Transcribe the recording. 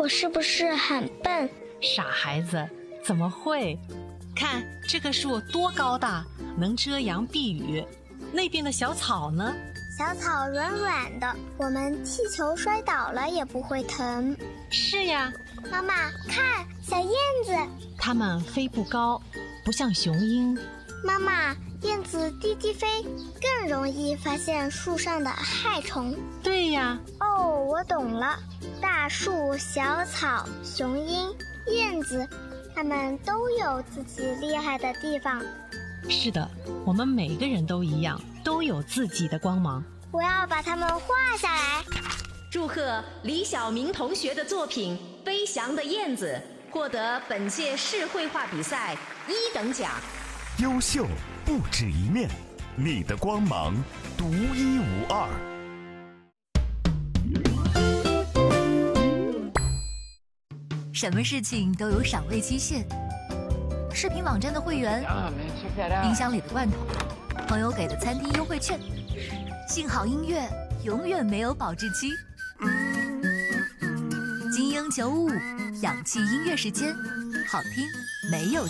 我是不是很笨？ 傻孩子，怎么会？看这棵树多高大，能遮阳避雨。那边的小草呢？ 小草软软的，我们踢球摔倒了也不会疼。 是呀。 妈妈，看，小燕子。 它们飞不高，不像雄鹰。 妈妈，燕子低低飞，更容易发现树上的害虫。 对呀。 哦，我懂了。大树、小草、雄鹰、燕子，它们都有自己厉害的地方。 是的，我们每个人都一样，都有自己的光芒。 我要把它们画下来。 祝贺李晓明同学的作品《飞翔的燕子》获得本届市绘画比赛1等奖。 优秀不止一面，你的光芒独一无二。 什么事情都有赏味期限，视频网站的会员，冰箱里的罐头，朋友给的餐厅优惠券，幸好音乐永远没有保质期。精英955，氧气音乐时间，好听没有